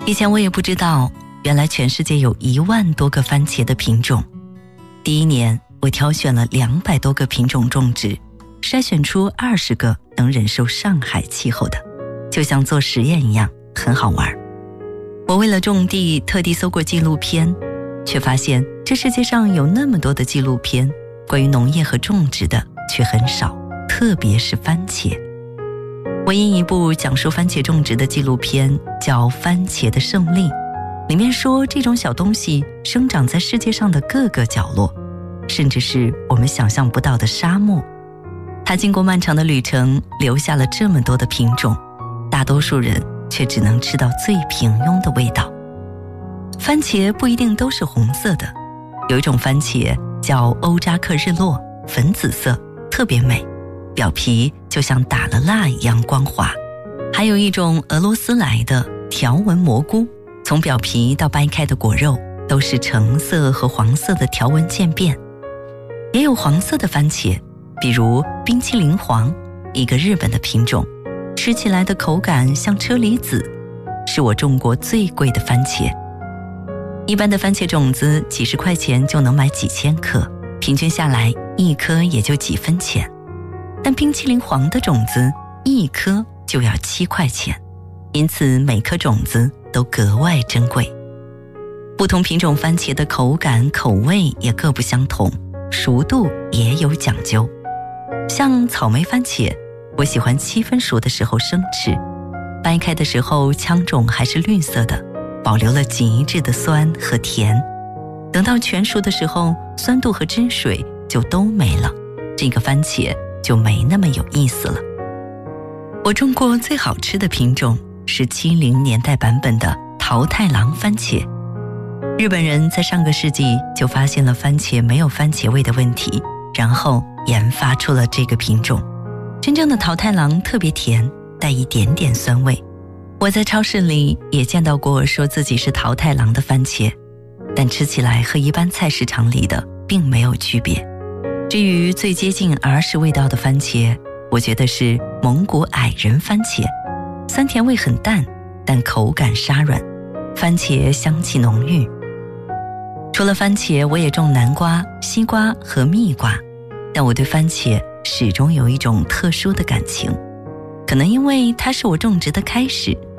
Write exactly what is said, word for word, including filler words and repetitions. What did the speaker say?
以前我也不知道，原来全世界有一万多个番茄的品种。第一年，我挑选了两百多个品种种植，筛选出二十个能忍受上海气候的，就像做实验一样，很好玩。我为了种地特地搜过纪录片，却发现这世界上有那么多的纪录片，关于农业和种植的却很少，特别是番茄。唯一一部讲述番茄种植的纪录片叫《番茄的胜利》，里面说这种小东西生长在世界上的各个角落，甚至是我们想象不到的沙漠。它经过漫长的旅程，留下了这么多的品种，大多数人却只能吃到最平庸的味道。番茄不一定都是红色的，有一种番茄叫欧扎克日落，粉紫色，特别美，表皮就像打了蜡一样光滑。还有一种俄罗斯来的条纹蘑菇，从表皮到掰开的果肉都是橙色和黄色的条纹渐变。也有黄色的番茄，比如冰淇淋黄，一个日本的品种，吃起来的口感像车厘子，是我种过最贵的番茄。一般的番茄种子几十块钱就能买几千颗，平均下来一颗也就几分钱。但冰淇淋黄的种子一颗就要七块钱，因此每颗种子都格外珍贵。不同品种番茄的口感口味也各不相同，熟度也有讲究。像草莓番茄，我喜欢七分熟的时候生吃，掰开的时候腔种还是绿色的，保留了极致的酸和甜。等到全熟的时候，酸度和汁水就都没了，这个番茄就没那么有意思了。我种过最好吃的品种是七零年代版本的桃太郎番茄。日本人在上个世纪就发现了番茄没有番茄味的问题，然后研发出了这个品种。真正的桃太郎特别甜，带一点点酸味。我在超市里也见到过说自己是桃太郎的番茄，但吃起来和一般菜市场里的并没有区别。至于最接近儿时味道的番茄，我觉得是蒙古矮人番茄，酸甜味很淡，但口感沙软，番茄香气浓郁。除了番茄，我也种南瓜、西瓜和蜜瓜，但我对番茄始终有一种特殊的感情，可能因为它是我种植的开始，